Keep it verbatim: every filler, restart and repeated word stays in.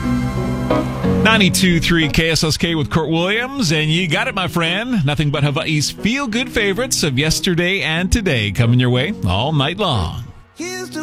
ninety-two point three K S S K with Kurt Williams, and you got it, my friend. Nothing but Hawaii's feel-good favorites of yesterday and today coming your way all night long.